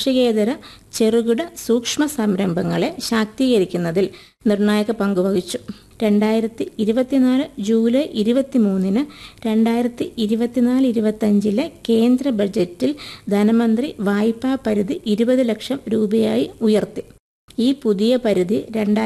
കാർഷികേതര ചെറുകിട സൂക്ഷ്മ സംരംഭങ്ങളെ ശാക്തീകരിക്കുന്നതിൽ നിർണായക പങ്കുവഹിച്ചു. 2024 ജൂലൈ 23 2024-25 കേന്ദ്ര ബജറ്റിൽ ധനമന്ത്രി വായ്പാ പരിധി 20 ലക്ഷം രൂപയായി ഉയർത്തി. ഈ പുതിയ പരിധി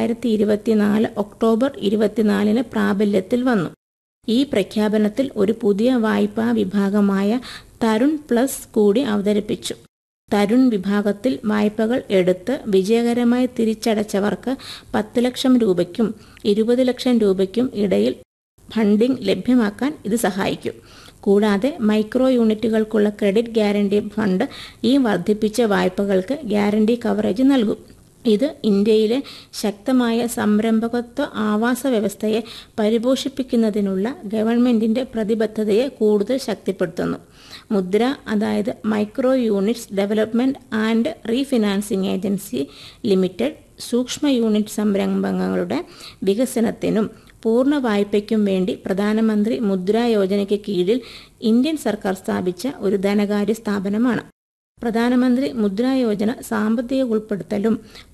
2024 ഒക്ടോബർ 24 പ്രാബല്യത്തിൽ വന്നു. ഈ പ്രഖ്യാപനത്തിൽ ഒരു പുതിയ വായ്പാ വിഭാഗമായ തരുൺ പ്ലസ് കൂടി അവതരിപ്പിച്ചു. തരുൺ വിഭാഗത്തിൽ വായ്പകൾ എടുത്ത് വിജയകരമായി തിരിച്ചടച്ചവർക്ക് 10 ലക്ഷം രൂപയ്ക്കും 20 ലക്ഷം രൂപയ്ക്കും ഇടയിൽ ഫണ്ടിംഗ് ലഭ്യമാക്കാൻ ഇത് സഹായിക്കും. കൂടാതെ മൈക്രോ യൂണിറ്റുകൾക്കുള്ള ക്രെഡിറ്റ് ഗ്യാരണ്ടി ഫണ്ട് ഈ വർദ്ധിപ്പിച്ച വായ്പകൾക്ക് ഗ്യാരണ്ടി കവറേജ് നൽകും. ഇത് ഇന്ത്യയിലെ ശക്തമായ സംരംഭകത്വ ആവാസ വ്യവസ്ഥയെ പരിപോഷിപ്പിക്കുന്നതിനുള്ള ഗവൺമെന്റിന്റെ പ്രതിബദ്ധതയെ കൂടുതൽ ശക്തിപ്പെടുത്തുന്നു. മുദ്ര, അതായത് micro units development and refinancing agency limited, സൂക്ഷ്മ യൂണിറ്റ് സംരംഭങ്ങളുടെ വികസനത്തിനും പൂർണ്ണ വായ്പയ്ക്കും വേണ്ടി പ്രധാനമന്ത്രി മുദ്രാ യോജനയ്ക്ക് കീഴിൽ ഇന്ത്യൻ സർക്കാർ സ്ഥാപിച്ച ഒരു ധനകാര്യ സ്ഥാപനമാണ്. പ്രധാനമന്ത്രി മുദ്രാ യോജന സാമ്പത്തിക ഉൾപ്പെടുത്തലും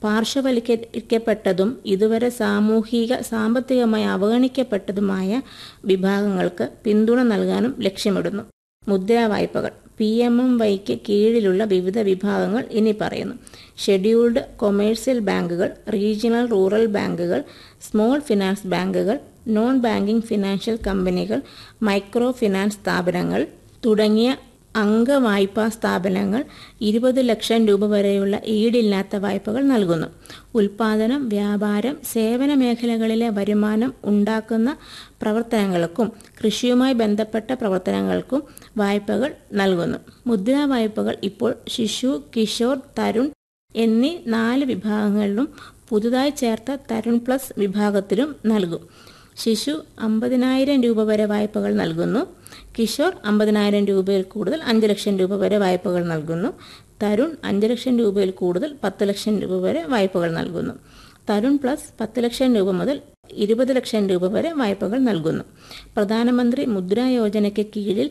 പാർശ്വവൽക്കരിക്കപ്പെട്ടതും ഇതുവരെ സാമ്പത്തികമായി അവഗണിക്കപ്പെട്ടതുമായ വിഭാഗങ്ങൾക്ക് പിന്തുണ നൽകാനും ലക്ഷ്യമിടുന്നു. മുദ്രാ വായ്പകൾ. PMMYക്ക് കീഴിലുള്ള വിവിധ വിഭാഗങ്ങൾ ഇനി പറയുന്നു. ഷെഡ്യൂൾഡ് കൊമേഴ്സ്യൽ ബാങ്കുകൾ, റീജിയണൽ റൂറൽ ബാങ്കുകൾ, സ്മോൾ ഫിനാൻസ് ബാങ്കുകൾ, നോൺ ബാങ്കിംഗ് ഫിനാൻഷ്യൽ കമ്പനികൾ, മൈക്രോ ഫിനാൻസ് സ്ഥാപനങ്ങൾ തുടങ്ങിയ അംഗവായ്പാ സ്ഥാപനങ്ങൾ 20 ലക്ഷം രൂപ വരെയുള്ള ഈടില്ലാത്ത വായ്പകൾ നൽകുന്നു. ഉൽപാദനം, വ്യാപാരം, സേവന മേഖലകളിലെ വരുമാനം ഉണ്ടാക്കുന്ന പ്രവർത്തനങ്ങൾക്കും കൃഷിയുമായി ബന്ധപ്പെട്ട പ്രവർത്തനങ്ങൾക്കും വായ്പകൾ നൽകുന്നു. മുദ്രാ വായ്പകൾ ഇപ്പോൾ ശിശു, കിഷോർ, തരുൺ എന്നീ 4 വിഭാഗങ്ങളിലും പുതുതായി ചേർത്ത തരുൺ പ്ലസ് വിഭാഗത്തിലും നൽകും. ശിശു 50,000 രൂപ വരെ വായ്പകൾ നൽകുന്നു. കിഷോർ 50,000 രൂപയിൽ കൂടുതൽ 5 ലക്ഷം രൂപ വരെ വായ്പകൾ നൽകുന്നു. തരുൺ 5 ലക്ഷം രൂപയിൽ കൂടുതൽ 10 ലക്ഷം രൂപ വരെ വായ്പകൾ നൽകുന്നു. തരുൺ പ്ലസ് 10 ലക്ഷം രൂപ മുതൽ 20 ലക്ഷം രൂപ വരെ വായ്പകൾ നൽകുന്നു. പ്രധാനമന്ത്രി മുദ്രാ യോജനയ്ക്ക് കീഴിൽ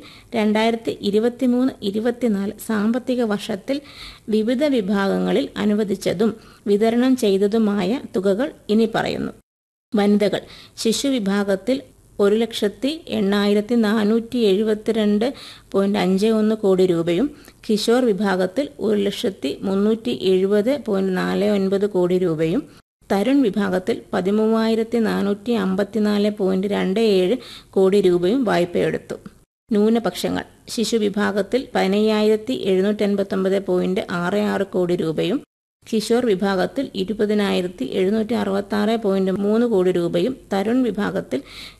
2023-24 സാമ്പത്തിക വർഷത്തിൽ വിവിധ വിഭാഗങ്ങളിൽ അനുവദിച്ചതും വിതരണം ചെയ്തതുമായ തുകകൾ ഇനി പറയുന്നു. വനിതകൾ. ശിശു വിഭാഗത്തിൽ 1,08,472.51 കോടി രൂപയും കിഷോർ വിഭാഗത്തിൽ 1,370.49 കോടി രൂപയും തരുൺ വിഭാഗത്തിൽ 13,454.27 കോടി രൂപയും വായ്പയെടുത്തു. ന്യൂനപക്ഷങ്ങൾ. ശിശു വിഭാഗത്തിൽ 15,789.66 കോടി രൂപയും കിഷോർ വിഭാഗത്തിൽ 20,766.3 കോടി രൂപയും തരുൺ വിഭാഗത്തിൽ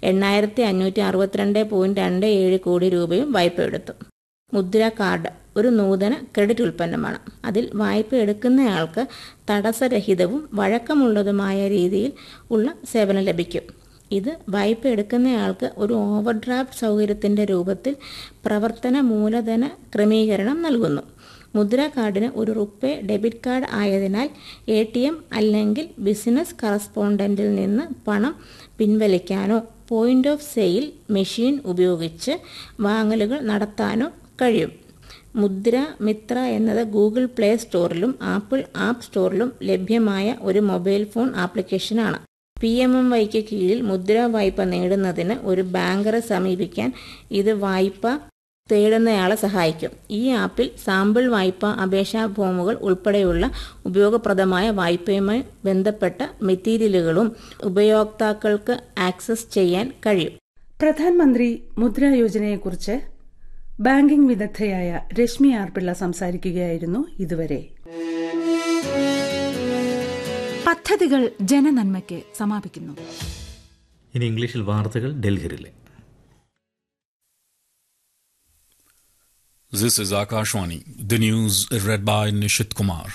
8,562.27 കോടി രൂപയും വായ്പയെടുത്തു. മുദ്രാ കാർഡ് ഒരു നൂതന ക്രെഡിറ്റ് ഉൽപ്പന്നമാണ്. അതിൽ വായ്പ എടുക്കുന്നയാൾക്ക് തടസ്സരഹിതവും വഴക്കമുള്ളതുമായ രീതിയിൽ ഉള്ള സേവനം ലഭിക്കും. ഇത് വായ്പ എടുക്കുന്നയാൾക്ക് ഒരു ഓവർഡ്രാഫ്റ്റ് സൗകര്യത്തിൻ്റെ രൂപത്തിൽ പ്രവർത്തന മൂലധന ക്രമീകരണം നൽകുന്നു. മുദ്രാ കാർഡിന് ഒരു റുപ്പേ ഡെബിറ്റ് കാർഡ് ആയതിനാൽ ATM അല്ലെങ്കിൽ ബിസിനസ് കറസ്പോണ്ടന്റിൽ നിന്ന് പണം പിൻവലിക്കാനോ പോയിന്റ് ഓഫ് സെയിൽ മെഷീൻ ഉപയോഗിച്ച് വാങ്ങലുകൾ നടത്താനോ കഴിയും. മുദ്ര മിത്ര എന്നത് ഗൂഗിൾ പ്ലേ സ്റ്റോറിലും ആപ്പിൾ ആപ്പ് സ്റ്റോറിലും ലഭ്യമായ ഒരു മൊബൈൽ ഫോൺ ആപ്ലിക്കേഷനാണ്. PMMYക്ക് കീഴിൽ മുദ്രാ വായ്പ നേടുന്നതിന് ഒരു ബാങ്കറെ സമീപിക്കാൻ ഇത് വായ്പ തേടുന്നയാളെ സഹായിക്കും. ഈ ആപ്പിൽ സാമ്പിൾ വായ്പ അപേക്ഷാ ഫോമുകൾ ഉൾപ്പെടെയുള്ള ഉപയോഗപ്രദമായ വായ്പയുമായി ബന്ധപ്പെട്ട മെറ്റീരിയലുകളും ഉപയോക്താക്കൾക്ക് ആക്സസ് ചെയ്യാൻ കഴിയും. പ്രധാനമന്ത്രി മുദ്രാ യോജനയെക്കുറിച്ച് ബാങ്കിംഗ് വിദഗ്ധയായ രശ്മി ആർ പിള്ള സംസാരിക്കുകയായിരുന്നു ഇതുവരെ. പദ്ധതികൾ ജനനന്മയ്ക്ക് സമാപിക്കുന്നു. ഇനി ഇംഗ്ലീഷിൽ വാർത്തകൾ ഡൽഹിയിലെ. This is Akashwani. The news read by Nishit Kumar.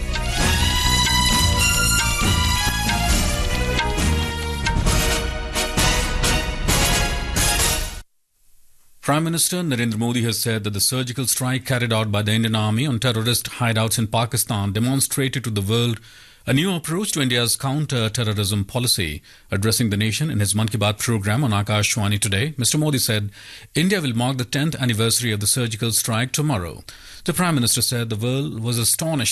Prime Minister Narendra Modi has said that the surgical strike carried out by the Indian Army on terrorist hideouts in Pakistan demonstrated to the world a new approach to India's counter-terrorism policy. Addressing the nation in his Mann Ki Baat program on Akashwani today, Mr. Modi said India will mark the 10th anniversary of the surgical strike tomorrow. The Prime Minister said the world was astonished